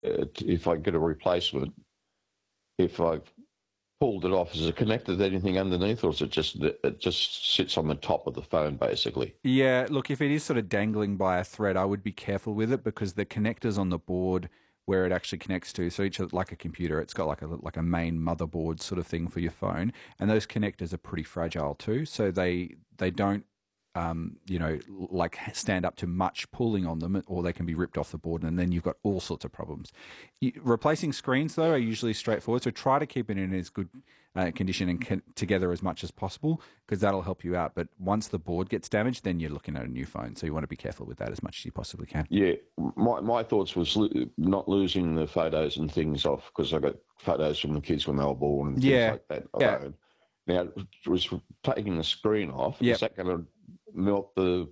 if I get a replacement, if I've pulled it off, is it connected to anything underneath, or is it just sits on the top of the phone basically? Yeah, look, if it is sort of dangling by a thread, I would be careful with it because the connectors on the board where it actually connects to, so each like a computer, it's got like a main motherboard sort of thing for your phone, and those connectors are pretty fragile too, so they don't like stand up to much pulling on them, or they can be ripped off the board, and then you've got all sorts of problems. Replacing screens, though, are usually straightforward, so try to keep it in as good condition and together as much as possible, because that'll help you out. But once the board gets damaged, then you're looking at a new phone, so you want to be careful with that as much as you possibly can. Yeah, my thoughts was not losing the photos and things off, because I got photos from the kids when they were born and things like that. Yeah. Now, it was taking the screen off. Yep. Is that going to melt the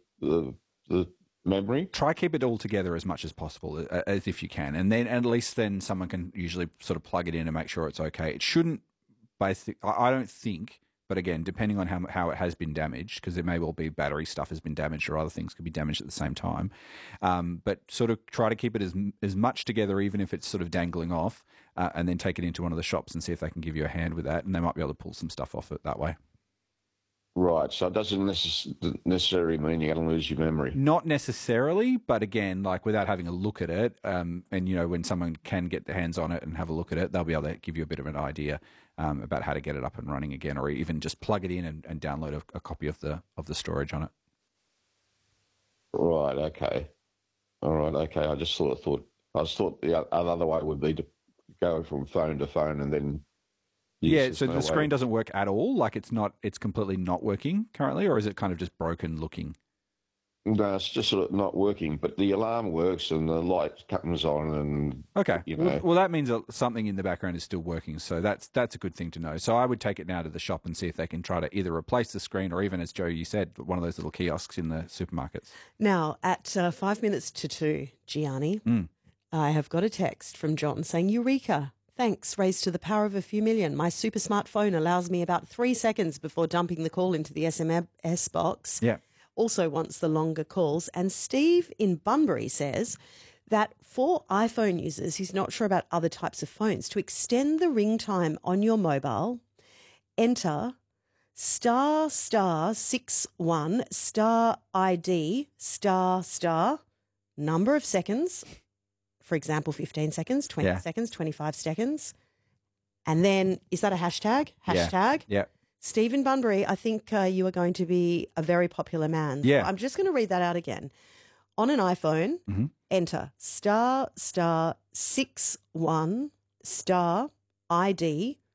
memory? Try keep it all together as much as possible, as if you can, and then at least then someone can usually sort of plug it in and make sure it's okay. It shouldn't, I don't think, but again, depending on how it has been damaged, because it may well be battery stuff has been damaged or other things could be damaged at the same time. But sort of try to keep it as much together, even if it's sort of dangling off, and then take it into one of the shops and see if they can give you a hand with that, and they might be able to pull some stuff off it that way. Right, so it doesn't necessarily mean you're going to lose your memory. Not necessarily, but again, like without having a look at it, and when someone can get their hands on it and have a look at it, they'll be able to give you a bit of an idea about how to get it up and running again, or even just plug it in and download a copy of the storage on it. Right. Okay. All right. Okay. I thought the other way would be to go from phone to phone and then. Yeah, so the screen doesn't work at all? Like it's completely not working currently, or is it kind of just broken looking? No, it's just sort of not working, but the alarm works and the light comes on and... Okay. Well, that means that something in the background is still working, so that's a good thing to know. So I would take it now to the shop and see if they can try to either replace the screen or even, as Joe, you said, one of those little kiosks in the supermarkets. Now, at 5 minutes to 2, Gianni, I have got a text from John saying, Eureka! Thanks, raised to the power of a few million. My super smart phone allows me about 3 seconds before dumping the call into the SMS box. Yeah. Also wants the longer calls. And Steve in Bunbury says that for iPhone users, he's not sure about other types of phones, to extend the ring time on your mobile, enter **61 *ID number of seconds. For example, 15 seconds, 20 seconds, 25 seconds. And then, is that a hashtag? Hashtag? Yeah. Stephen Bunbury, I think you are going to be a very popular man. Yeah. So I'm just going to read that out again. On an iPhone, enter **61 *ID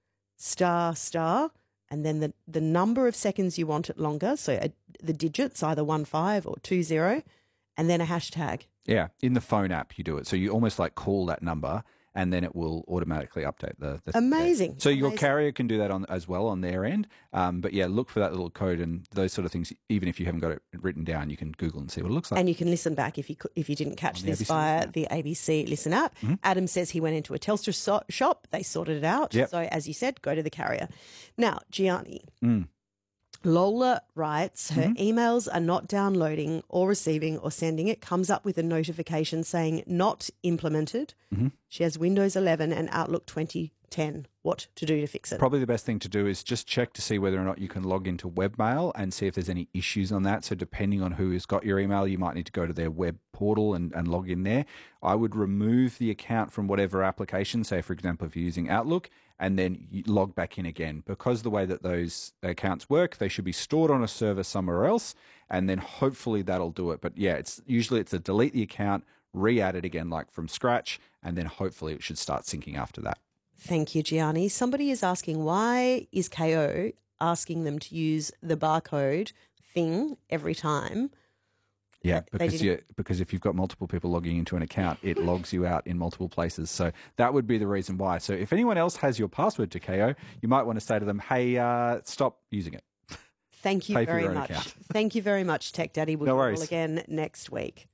and then the number of seconds you want it longer, so the digits, either 15 or 20, and then a hashtag. Yeah, in the phone app you do it. So you almost like call that number and then it will automatically update the Amazing. So your carrier can do that as well on their end. But yeah, look for that little code and those sort of things. Even if you haven't got it written down, you can Google and see what it looks like. And you can listen back if you didn't catch this via the ABC Listen app. Adam says he went into a Telstra shop. They sorted it out. Yep. So as you said, go to the carrier. Now, Gianni. Lola writes her emails are not downloading or receiving or sending. It comes up with a notification saying not implemented. She has Windows 11 and Outlook 2010. What to do to fix it? Probably the best thing to do is just check to see whether or not you can log into webmail and see if there's any issues on that. So depending on who has got your email, you might need to go to their web portal and log in there. I would remove the account from whatever application, say for example if you're using Outlook, and then you log back in again. Because the way that those accounts work, they should be stored on a server somewhere else, and then hopefully that'll do it. But yeah, it's a delete the account, re-add it again like from scratch, and then hopefully it should start syncing after that. Thank you, Gianni. Somebody is asking, why is KO asking them to use the barcode thing every time? Yeah, because if you've got multiple people logging into an account, it logs you out in multiple places. So that would be the reason why. So if anyone else has your password to KO, you might want to say to them, hey, stop using it. Thank you very much. Thank you very much, Tech Daddy. We'll call again next week.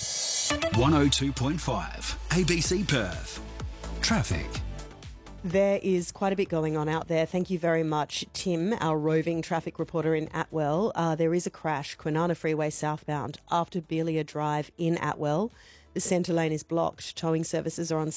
102.5 ABC Perth. Traffic. There is quite a bit going on out there. Thank you very much, Tim, our roving traffic reporter in Atwell. There is a crash, Kwinana Freeway southbound, after Belia Drive in Atwell. The centre lane is blocked. Towing services are on